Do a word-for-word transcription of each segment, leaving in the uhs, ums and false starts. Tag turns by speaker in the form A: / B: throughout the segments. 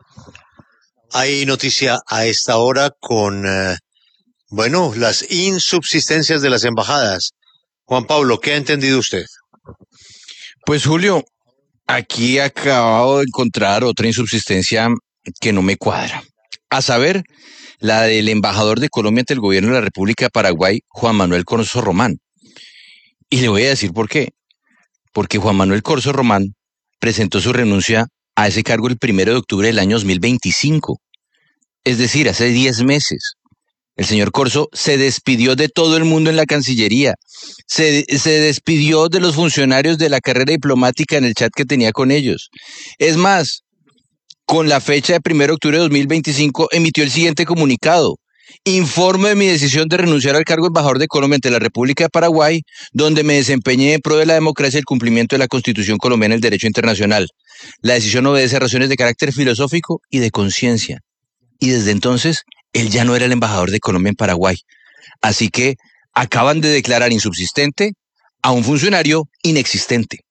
A: Hay noticia a esta hora con, eh, bueno, las insubsistencias de las embajadas. Juan Pablo, ¿qué ha entendido usted?
B: Pues Julio, aquí he acabado de encontrar otra insubsistencia que no me cuadra. A saber, la del embajador de Colombia ante el gobierno de la República de Paraguay, Juan Manuel Corso Román. Y le voy a decir por qué. Porque Juan Manuel Corso Román presentó su renuncia a ese cargo el primero de octubre del año dos mil veinticinco. Es decir, hace diez meses. El señor Corso se despidió de todo el mundo en la Cancillería, se, se despidió de los funcionarios de la carrera diplomática en el chat que tenía con ellos. Es más, con la fecha de primero de octubre de dos mil veinticinco emitió el siguiente comunicado. Informo de mi decisión de renunciar al cargo de embajador de Colombia ante la República de Paraguay, donde me desempeñé en pro de la democracia y el cumplimiento de la Constitución colombiana y el derecho internacional. La decisión obedece a razones de carácter filosófico y de conciencia. Y desde entonces, él ya no era el embajador de Colombia en Paraguay. Así que acaban de declarar insubsistente a un funcionario inexistente.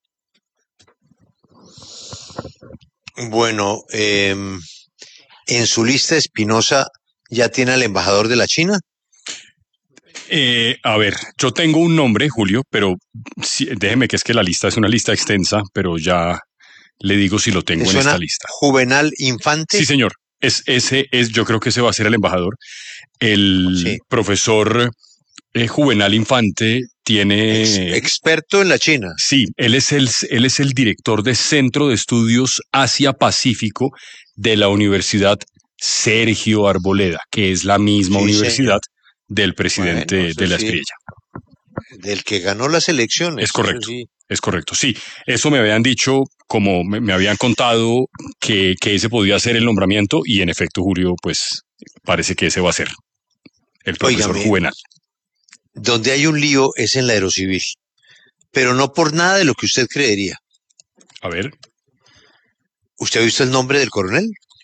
A: Bueno, eh, en su lista Espinosa ya tiene al embajador de la China.
C: Eh, a ver, yo tengo un nombre, Julio, pero sí, déjeme que es que la lista es una lista extensa, pero ya le digo si lo tengo en esta lista.
A: ¿Juvenal Infante?
C: Sí, señor. Es, ese es, yo creo que ese va a ser el embajador. El sí. profesor eh, Juvenal Infante tiene...
A: Ex, experto en la China.
C: Sí, él es, el, él es el director de Centro de Estudios Asia-Pacífico de la Universidad Sergio Arboleda, que es la misma sí, universidad señor. del presidente bueno, de la sí. Espriella.
A: Del que ganó las elecciones.
C: Es correcto. Sí. Es correcto, sí. Eso me habían dicho, como me, me habían contado, que, que ese podía ser el nombramiento y en efecto, Julio, pues parece que ese va a ser el profesor Oígame, Juvenal.
A: Donde hay un lío es en la Aerocivil, pero no por nada de lo que usted creería.
C: A ver.
A: ¿Usted ha visto el nombre del coronel?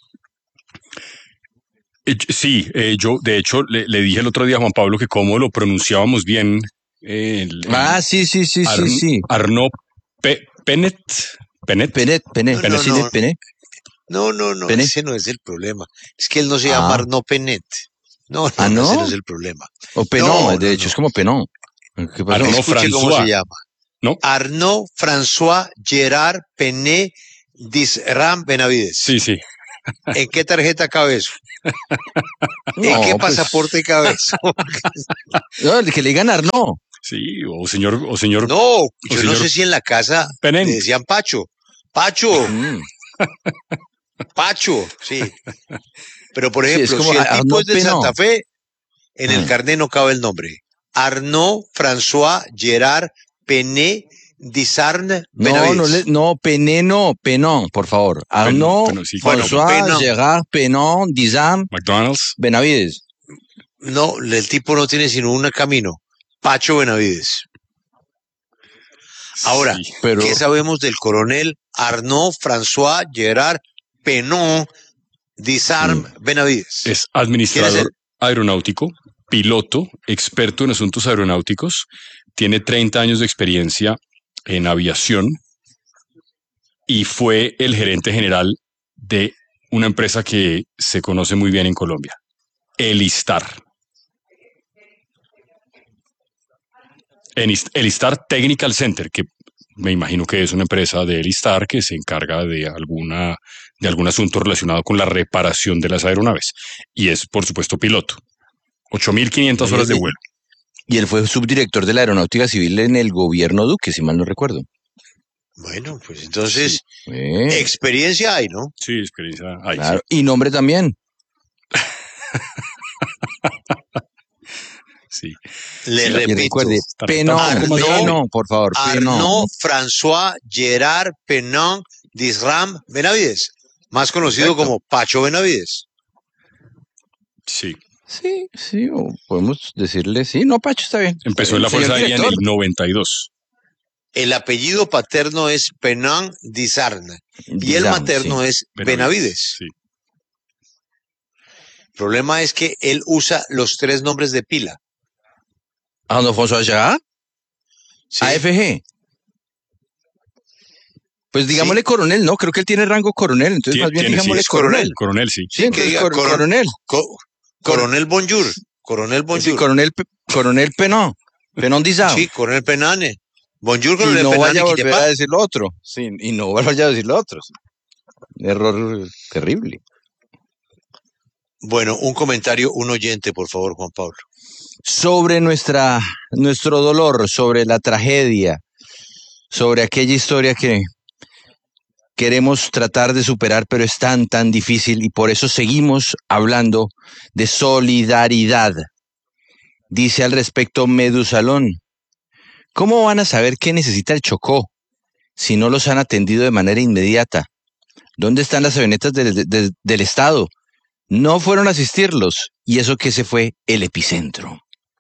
C: Eh, sí, eh, yo de hecho le, le dije el otro día a Juan Pablo que cómo lo pronunciábamos bien. El, el
B: ah, sí, sí, sí,
C: Ar,
B: sí, sí.
C: Arnaud Pe, Penet. Penet.
B: Penet, Penet.
A: No, no,
B: Penet,
A: no,
B: Penet.
A: no, no, no
B: Penet.
A: ese no es el problema. Es que él no se llama ah. Arnaud Penet. No, no,
B: ¿Ah, no?
A: ese no es el problema.
B: O Penon,
A: no,
B: de
A: no,
B: hecho,
A: no.
B: es como Penon.
A: Arnaud Escuche François. ¿Cómo se llama?
C: ¿No?
A: Arnaud François Gerard Penet Disram Benavides.
C: Sí, sí.
A: ¿En qué tarjeta cabe eso? No, ¿en qué pues... pasaporte cabe eso?
B: No, el que le digan Arnaud.
C: Sí, o señor, o señor.
A: No,
C: o
A: yo
C: señor
A: no sé si en la casa
C: Penent.
A: le decían Pacho. Pacho. Mm. Pacho, sí. Pero por ejemplo, sí, si el tipo es de Penot. Santa Fe, en mm. el carnet no cabe el nombre. Arnaud François Gerard Penet Disarn Benavides.
B: No, no, le, no, Penet no, Penon, por favor. Arnaud Pen, sí, François bueno, Gerard Penon Disarn
C: McDonald's
B: Benavides.
A: No, el tipo no tiene sino un camino. Pacho Benavides. Ahora, sí, pero... ¿qué sabemos del coronel Arnaud François Gerard Penon Disarm mm. Benavides?
C: Es administrador aeronáutico, piloto, experto en asuntos aeronáuticos, tiene treinta años de experiencia en aviación y fue el gerente general de una empresa que se conoce muy bien en Colombia, Elistar. En Elistar Technical Center, que me imagino que es una empresa de Elistar que se encarga de alguna de algún asunto relacionado con la reparación de las aeronaves. Y es, por supuesto, piloto. ocho mil quinientas horas de vuelo.
B: Y él fue subdirector de la Aeronáutica Civil en el gobierno Duque, si mal no recuerdo.
A: Bueno, pues entonces, sí. eh. experiencia hay, ¿no?
C: Sí, experiencia hay.
B: Claro.
C: Sí.
B: Y nombre también.
C: Sí.
A: Le sí, repito.
B: Penon, Arnaud, Penon, por favor.
A: Arnaud François Gerard Penon Disram Benavides, más conocido Perfecto. como Pacho Benavides.
C: Sí.
B: Sí, sí, o podemos decirle sí, no, Pacho está bien.
C: Empezó en la Fuerza Aérea en el noventa y dos.
A: El apellido paterno es Penon Disarn y el materno sí. es Benavides. Benavides.
C: Sí.
A: El problema es que él usa los tres nombres de pila.
B: ¿Arnaud François Gerard? Sí. A F G. Pues digámosle ¿sí? Coronel, ¿no? Creo que él tiene rango coronel, entonces más bien digámosle sí, coronel.
C: Coronel, sí.
B: Sí, que diga, cor coronel.
A: Co coronel Bonjour. Coronel Bonjour.
B: Sí, coronel, coronel Penón. Penón Dizao.
A: Sí, coronel Penane. Bonjour, coronel
B: y no
A: Penane.
B: Vaya a volver a decir lo otro. Sí, y no vaya a decir lo otro. Un error terrible.
A: Bueno, un comentario, un oyente, por favor, Juan Pablo.
B: Sobre nuestra, nuestro dolor, sobre la tragedia, sobre aquella historia que queremos tratar de superar, pero es tan, tan difícil y por eso seguimos hablando de solidaridad. Dice al respecto Medusalón, ¿cómo van a saber qué necesita el Chocó si no los han atendido de manera inmediata? ¿Dónde están las avionetas de, de, de, del Estado? No fueron a asistirlos y eso que ese fue el epicentro.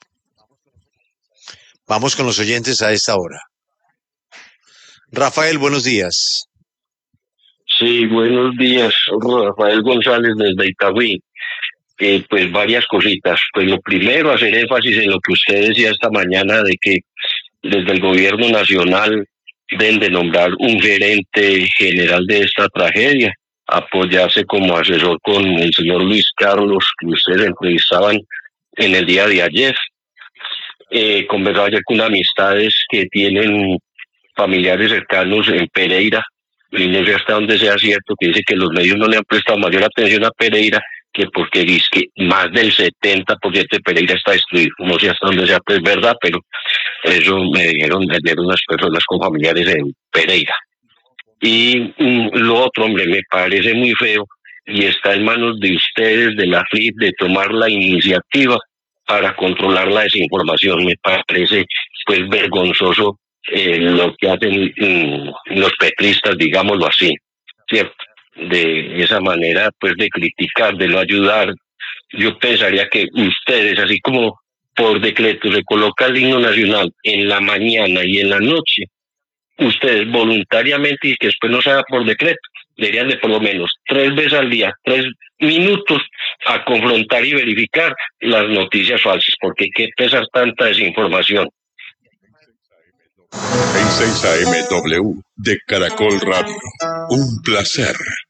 A: Vamos con los oyentes a esta hora. Rafael, buenos días.
D: Sí, buenos días, Rafael González desde Itagüí. Eh, pues varias cositas. Pues lo primero, hacer énfasis en lo que usted decía esta mañana de que desde el gobierno nacional deben de nombrar un gerente general de esta tragedia, apoyarse como asesor con el señor Luis Carlos, que ustedes entrevistaban en el día de ayer. Eh, conversaba ayer con amistades que tienen familiares cercanos en Pereira, y no sé hasta dónde sea cierto, que dice que los medios no le han prestado mayor atención a Pereira, que porque dice que más del setenta por ciento de Pereira está destruido. No sé hasta dónde sea pues verdad, pero eso me dijeron de unas personas con familiares en Pereira. Y um, lo otro, hombre, me parece muy feo, y está en manos de ustedes, de la F L I P, de tomar la iniciativa para controlar la desinformación. Me parece pues vergonzoso eh, lo que hacen um, los petristas, digámoslo así, ¿cierto? De esa manera pues de criticar, de no ayudar. Yo pensaría que ustedes, así como por decreto se coloca el himno nacional en la mañana y en la noche, ustedes voluntariamente, y que después no se haga por decreto, deberían de por lo menos tres veces al día, tres minutos, a confrontar y verificar las noticias falsas, porque qué pesar tanta desinformación.
E: En seis A M W de Caracol Radio. Un placer.